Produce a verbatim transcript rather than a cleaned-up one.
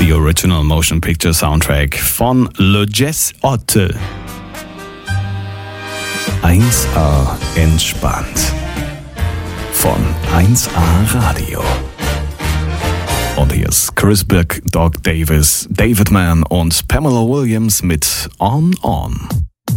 The Original Motion Picture Soundtrack von Le Jazz Otte. eins A entspannt. Von eins A Radio. Und hier ist Chris Birk, Doug Davis, David Mann und Pamela Williams mit On On.